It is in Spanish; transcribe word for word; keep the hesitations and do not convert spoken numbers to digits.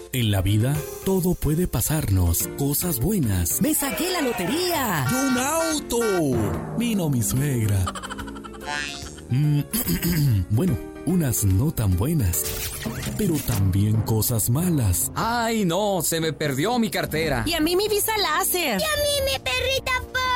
En la vida, todo puede pasarnos, cosas buenas. ¡Me saqué la lotería! ¡Y un auto! Vino mi suegra. Mm, bueno, unas no tan buenas, pero también cosas malas. ¡Ay, no! Se me perdió mi cartera. Y a mí mi visa láser. Y a mí mi perrita Pony.